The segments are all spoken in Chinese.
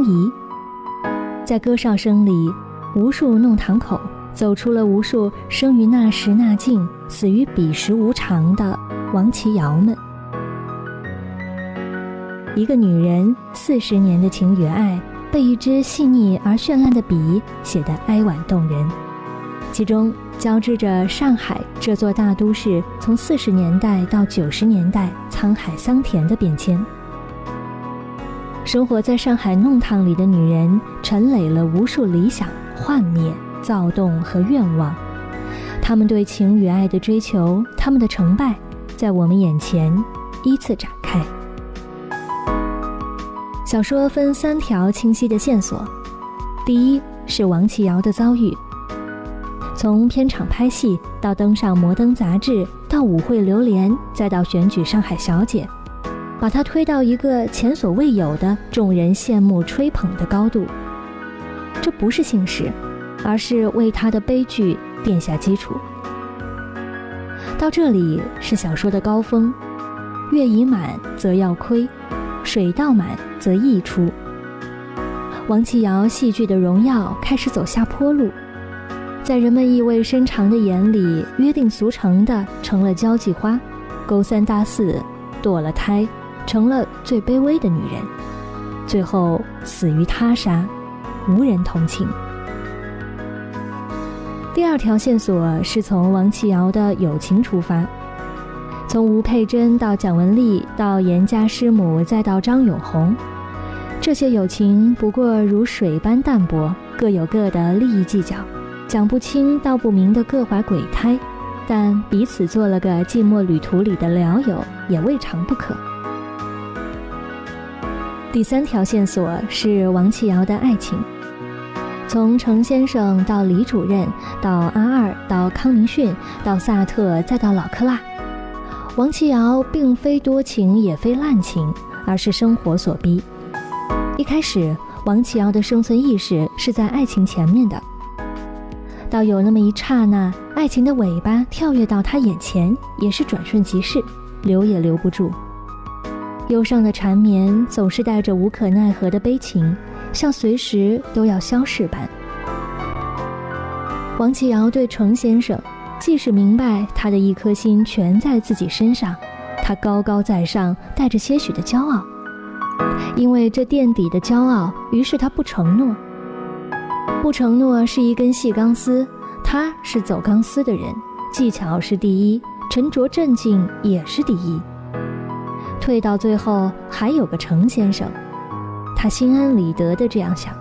仪。在歌哨声里，无数弄堂口走出了无数生于那时那境，死于彼时无常的王琦瑶们。一个女人40年的情与爱，被一支细腻而绚烂的笔写得哀婉动人，其中交织着上海这座大都市从40年代到90年代沧海桑田的变迁。生活在上海弄堂里的女人，陈累了无数理想、幻灭、躁动和愿望。她们对情与爱的追求，她们的成败，在我们眼前依次展开。小说分3条清晰的线索。第一是王琦瑶的遭遇，从片场拍戏到登上摩登杂志，到舞会流连，再到选举上海小姐，把她推到一个前所未有的众人羡慕吹捧的高度。这不是幸事，而是为她的悲剧奠下基础。到这里是小说的高峰，月已满则要亏，水倒满则溢出。王琦瑶戏剧的荣耀开始走下坡路，在人们意味深长的眼里，约定俗成的成了交际花，勾三搭四，堕了胎，成了最卑微的女人，最后死于他杀，无人同情。第2条线索是从王琦瑶的友情出发，从吴佩珍到蒋雯丽，到严家师母，再到张永红，这些友情不过如水般淡薄，各有各的利益计较，讲不清道不明的各怀鬼胎，但彼此做了个寂寞旅途里的聊友，也未尝不可。第3条线索是王琦瑶的爱情，从程先生到李主任，到阿二，到康明逊，到萨特，再到老克拉，王琦瑶并非多情也非滥情，而是生活所逼。一开始王琦瑶的生存意识是在爱情前面的，到有那么一刹那，爱情的尾巴跳跃到他眼前，也是转瞬即逝，留也留不住。忧伤的缠绵总是带着无可奈何的悲情，像随时都要消逝般。王琦瑶对程先生，既是明白他的一颗心全在自己身上，他高高在上，带着些许的骄傲。因为这垫底的骄傲，于是他不承诺。不承诺是一根细钢丝，他是走钢丝的人，技巧是第一，沉着镇静也是第一。退到最后还有个程先生，他心安理得地这样想。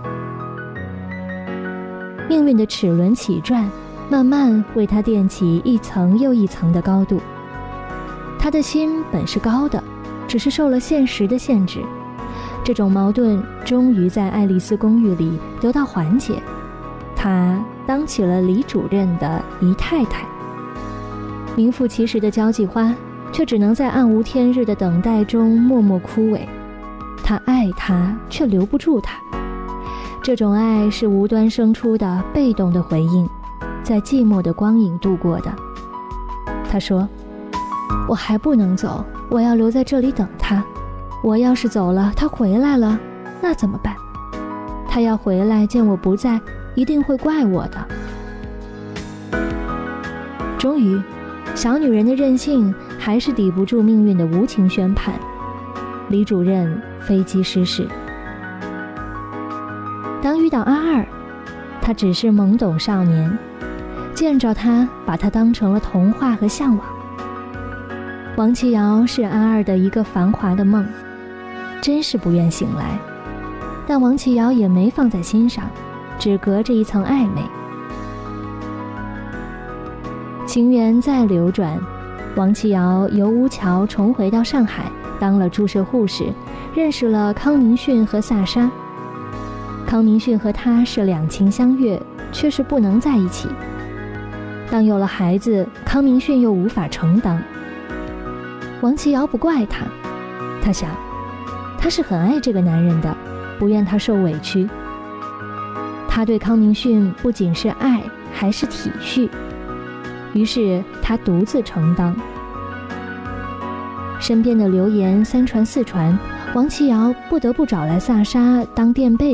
命运的齿轮起转，慢慢为他垫起一层又一层的高度。他的心本是高的，只是受了现实的限制。这种矛盾终于在爱丽丝公寓里得到缓解，他当起了李主任的姨太太。名副其实的交际花，却只能在暗无天日的等待中默默枯萎。他爱他，却留不住他。这种爱是无端生出的被动的回应，在寂寞的光影度过的。他说，我还不能走，我要留在这里等他。我要是走了，他回来了，那怎么办？他要回来见我不在，一定会怪我的。终于，小女人的任性还是抵不住命运的无情宣判。李主任飞机失事。当遇到阿二，他只是懵懂少年，见着他，把他当成了童话和向往。王琦瑶是阿二的一个繁华的梦，真是不愿醒来。但王琦瑶也没放在心上，只隔着一层暧昧。情缘再流转，王琦瑶由乌桥重回到上海，当了注射护士，认识了康明逊和萨莎。康明逊和他是两情相悦，却是不能在一起。当有了孩子，康明逊又无法承担。王琦瑶不怪他，他想，他是很爱这个男人的，不愿他受委屈。他对康明逊不仅是爱，还是体恤，于是他独自承担。身边的流言三传四传，王琦瑶不得不找来萨莎当垫背